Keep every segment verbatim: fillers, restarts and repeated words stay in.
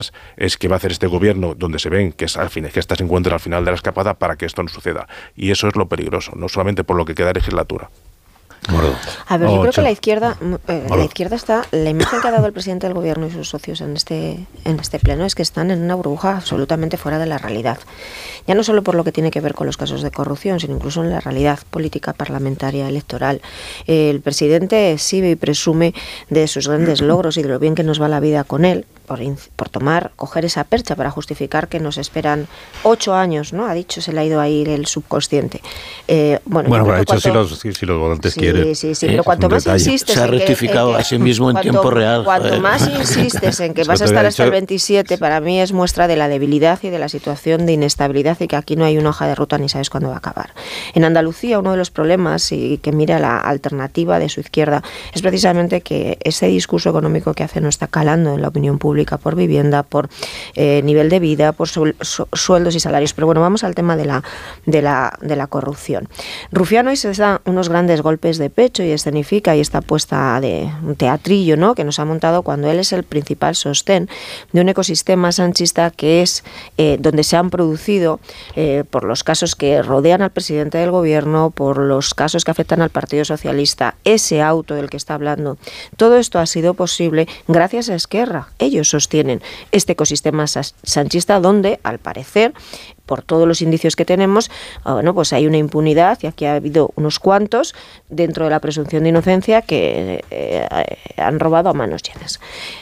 es que va a hacer este gobierno donde se ven que, es al fin, que esta se encuentra al final de la escapada para que esto no suceda. Y eso es lo peligroso, no solamente por lo que queda de legislatura. Mordo. A ver, yo Ocho. creo que la izquierda, eh, la izquierda está, la imagen que ha dado el presidente del gobierno y sus socios en este, en este pleno es que están en una burbuja absolutamente fuera de la realidad. Ya no solo por lo que tiene que ver con los casos de corrupción, sino incluso en la realidad política, parlamentaria, electoral. Eh, el presidente exhibe y presume de sus grandes logros y de lo bien que nos va la vida con él, por, por tomar, coger esa percha para justificar que nos esperan ocho años, ¿no? Ha dicho, se le ha ido a ir el subconsciente. Eh, bueno, bueno pero ha dicho cuanto, si los, si, si los votantes sí, quieren. Sí, sí, sí, pero cuanto más detalle. insistes Se ha en que, rectificado en que, a sí mismo en cuanto, tiempo real. Cuanto más insistes en que vas a estar hasta el veintisiete, para mí es muestra de la debilidad y de la situación de inestabilidad y que aquí no hay una hoja de ruta ni sabes cuándo va a acabar. En Andalucía, uno de los problemas, y que mira la alternativa de su izquierda, es precisamente que ese discurso económico que hace no está calando en la opinión pública por vivienda, por eh, nivel de vida, por su, su, sueldos y salarios. Pero bueno, vamos al tema de la, de la, de la corrupción. Rufián hoy se da unos grandes golpes de pecho y escenifica y esta puesta de un teatrillo, ¿no?, que nos ha montado cuando él es el principal sostén de un ecosistema sanchista que es eh, donde se han producido eh, por los casos que rodean al presidente del gobierno, por los casos que afectan al Partido Socialista, ese auto del que está hablando. Todo esto ha sido posible gracias a Esquerra. Ellos sostienen este ecosistema sanchista donde, al parecer, por todos los indicios que tenemos, bueno, pues hay una impunidad y aquí ha habido unos cuantos dentro de la presunción de inocencia que eh, han robado a manos llenas.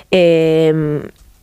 Eh,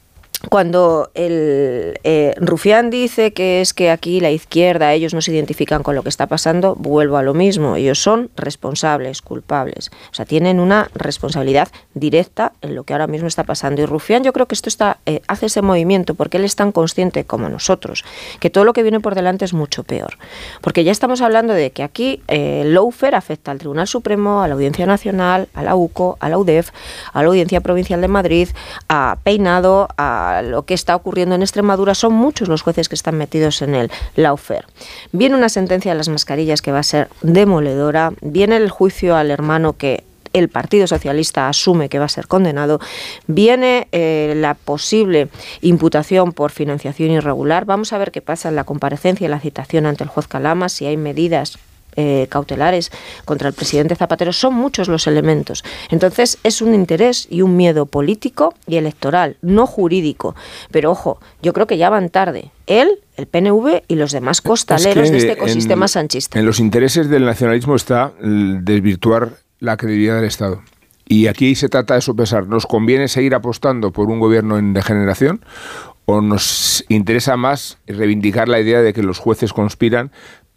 Cuando el eh, Rufián dice que es que aquí la izquierda, ellos no se identifican con lo que está pasando, vuelvo a lo mismo, ellos son responsables, culpables, o sea, tienen una responsabilidad directa en lo que ahora mismo está pasando. Y Rufián, yo creo que esto está eh, hace ese movimiento porque él es tan consciente como nosotros que todo lo que viene por delante es mucho peor, porque ya estamos hablando de que aquí eh, el lawfare afecta al Tribunal Supremo, a la Audiencia Nacional, a la U C O, a la U D E F, a la Audiencia Provincial de Madrid, a Peinado, a lo que está ocurriendo en Extremadura. Son muchos los jueces que están metidos en el lawfare. Viene una sentencia de las mascarillas que va a ser demoledora, viene el juicio al hermano que el Partido Socialista asume que va a ser condenado, viene eh, la posible imputación por financiación irregular. Vamos a ver qué pasa en la comparecencia y la citación ante el juez Calama, si hay medidas Eh, cautelares contra el presidente Zapatero. Son muchos los elementos. Entonces es un interés y un miedo político y electoral, no jurídico. Pero ojo, yo creo que ya van tarde. Él, el P N V y los demás costaleros es que de este ecosistema en, sanchista. En los intereses del nacionalismo está desvirtuar la credibilidad del Estado. Y aquí se trata de sopesar. ¿Nos conviene seguir apostando por un gobierno en degeneración o nos interesa más reivindicar la idea de que los jueces conspiran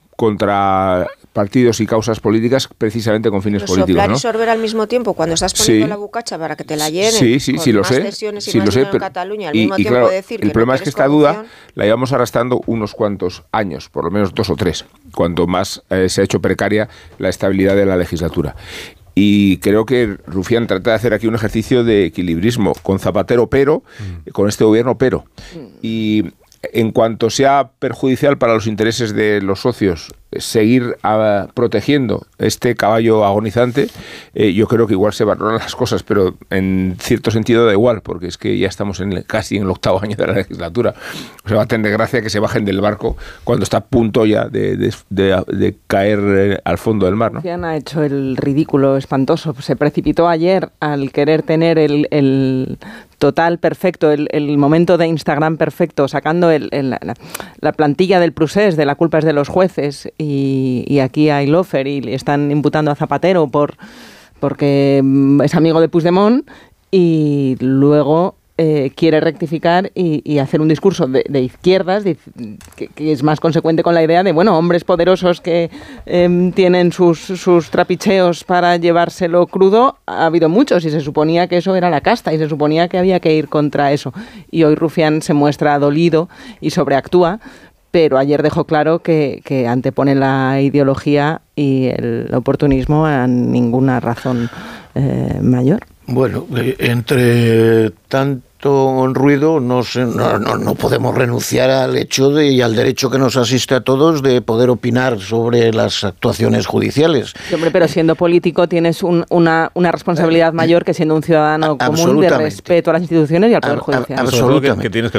contra partidos y causas políticas precisamente con fines Pero políticos, soplar ¿no? y sorber al mismo tiempo cuando estás poniendo sí. la bucacha para que te la llenen. Sí, sí, con sí, lo más sé. cesiones y Sí, más lo sé, dinero pero, en Cataluña, al y, mismo y tiempo claro, decir el que problema no es que quieres esta corrupción. duda la llevamos arrastrando unos cuantos años, por lo menos dos o tres, cuanto más eh, se ha hecho precaria la estabilidad de la legislatura. Y creo que Rufián trata de hacer aquí un ejercicio de equilibrismo, con Zapatero pero, mm. con este gobierno pero. Mm. Y en cuanto sea perjudicial para los intereses de los socios seguir a, protegiendo este caballo agonizante, eh, yo creo que igual se valoran las cosas, pero en cierto sentido da igual, porque es que ya estamos en, casi en el octavo año de la legislatura. O sea, va a tener gracia que se bajen del barco cuando está a punto ya de, de, de, de caer eh, al fondo del mar, ¿no? Rufián ha hecho el ridículo espantoso. Se precipitó ayer al querer tener el, el total perfecto, el, el momento de Instagram perfecto, sacando el, el, la, la plantilla del procés de la culpa es de los jueces. Y, y aquí hay lawfare y le están imputando a Zapatero por porque es amigo de Puigdemont y luego eh, quiere rectificar y, y hacer un discurso de, de izquierdas de, que, que es más consecuente con la idea de, bueno, hombres poderosos que eh, tienen sus, sus trapicheos para llevárselo crudo, ha habido muchos y se suponía que eso era la casta y se suponía que había que ir contra eso. Y hoy Rufián se muestra dolido y sobreactúa, pero ayer dejó claro que, que antepone la ideología y el oportunismo a ninguna razón eh, mayor. Bueno, eh, entre tanto ruido no, se, no, no, no podemos renunciar al hecho de, y al derecho que nos asiste a todos de poder opinar sobre las actuaciones judiciales. Sí, hombre, pero siendo político tienes un, una, una responsabilidad mayor que siendo un ciudadano común de respeto a las instituciones y al Poder Judicial. Absolutamente. Que tienes que